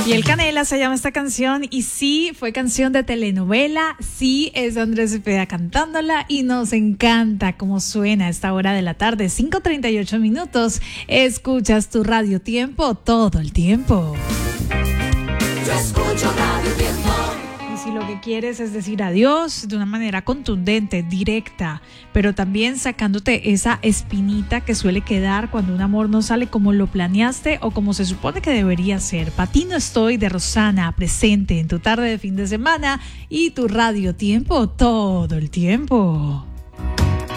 Piel Canela se llama esta canción y sí, fue canción de telenovela, sí, es Andrés Cepeda cantándola y nos encanta cómo suena a esta hora de la tarde, 5:38 minutos. Escuchas tu Radio Tiempo todo el tiempo. Yo escucho Radio Tiempo. Y si lo que quieres es decir adiós de una manera contundente, directa, pero también sacándote esa espinita que suele quedar cuando un amor no sale como lo planeaste o como se supone que debería ser. Pa' ti no estoy, de Rosana, presente en tu tarde de fin de semana y tu Radio Tiempo todo el tiempo.